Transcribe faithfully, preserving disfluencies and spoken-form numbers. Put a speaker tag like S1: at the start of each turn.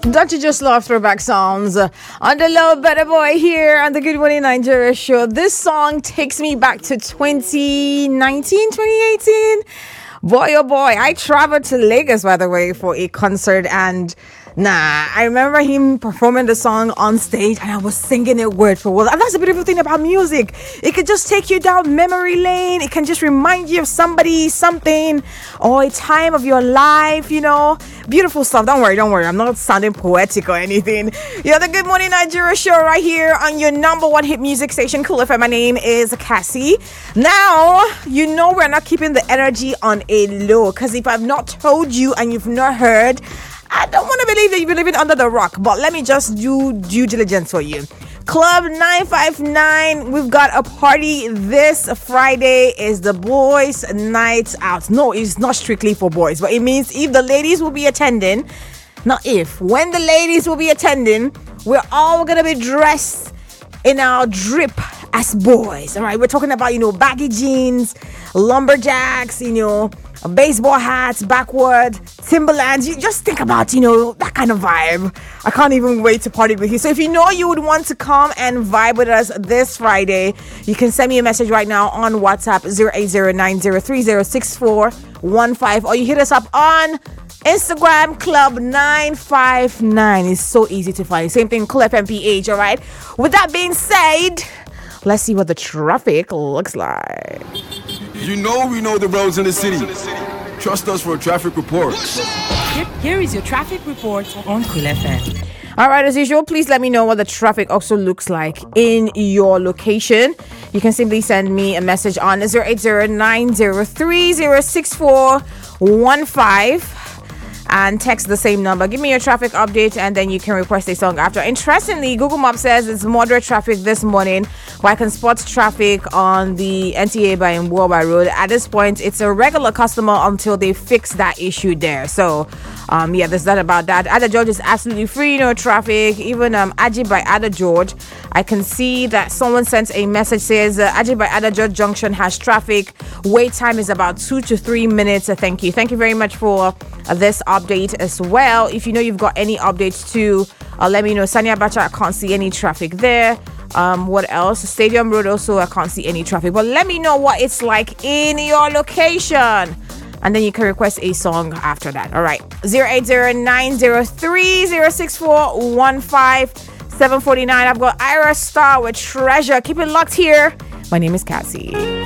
S1: Don't you just love throwback songs? On the low, Better Boy here on the Good Morning Nigeria show. This song takes me back to twenty nineteen, twenty eighteen. Boy, oh boy, I traveled to Lagos, by the way, for a concert, and nah, I remember him performing the song on stage, and I was singing it word for word. And that's the beautiful thing about music. It can just take you down memory lane. It can just remind you of somebody, something, or a time of your life, you know. Beautiful stuff. Don't worry, don't worry. I'm not sounding poetic or anything. You're the Good Morning Nigeria show right here on your number one hit music station, Cool F M. My name is Cassie. Now, you know we're not keeping the energy on a low, because if I've not told you and you've not heard, I don't want to believe that you've been living under the rock, but let me just do due diligence for you. Club nine five nine, we've got a party this Friday. Is the boys' night out. No, it's not strictly for boys, but it means if the ladies will be attending, not if, when the ladies will be attending, we're all going to be dressed in our drip as boys. All right, we're talking about, you know, baggy jeans, lumberjacks, you know, baseball hats, backward, Timberlands. You just think about, you know, that kind of vibe. I can't even wait to party with you. So if you know you would want to come and vibe with us this Friday, you can send me a message right now on WhatsApp zero eight zero nine zero three zero six four one five, or you hit us up on Instagram, Club nine five nine. It's so easy to find. Same thing, Cool F M P H, all right? With that being said, let's see what the traffic looks like.
S2: You know we know the roads in the city. Trust us for a traffic report.
S3: Here, here is your traffic report on Cool F M.
S1: All right, as usual, please let me know what the traffic also looks like in your location. You can simply send me a message on zero eight zero nine zero three zero six four one five. And text the same number. Give me your traffic update, and then you can request a song after. Interestingly, Google Maps says it's moderate traffic this morning, but I can spot traffic on the N T A by Mwoba Road. At this point, it's a regular customer until they fix that issue there. So, um, yeah, there's that about that. Ada George is absolutely free, no traffic. Even um, Aji by Ada George, I can see that someone sent a message says uh, Aji by Ada George Junction has traffic. Wait time is about two to three minutes. Uh, thank you. Thank you very much for uh, this update as well. If you know you've got any updates too, uh, let me know. Sanya Bacha, I can't see any traffic there. Um, what else? Stadium Road also, I can't see any traffic. But let me know what it's like in your location, and then you can request a song after that. All right, zero eight zero nine zero three zero six four one five. seven forty-nine. I've got Ira Star with Treasure. Keep it locked here. My name is Cassie.